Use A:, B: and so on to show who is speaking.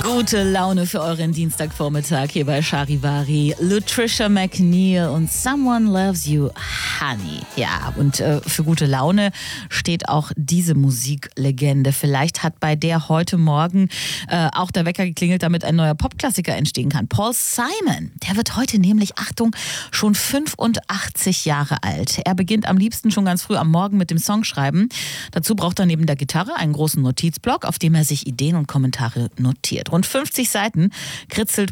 A: Gute Laune für euren Dienstagvormittag hier bei Charivari. Latricia McNeil und Someone Loves You, Honey. Ja, und für gute Laune steht auch diese Musiklegende. Vielleicht hat bei der heute Morgen auch der Wecker geklingelt, damit ein neuer Popklassiker entstehen kann. Paul Simon, der wird heute nämlich, Achtung, schon 85 Jahre alt. Er beginnt am liebsten schon ganz früh am Morgen mit dem Songschreiben. Dazu braucht er neben der Gitarre einen großen Notizblock, auf dem er sich Ideen und Kommentare notiert. Rund 50 Seiten kritzelt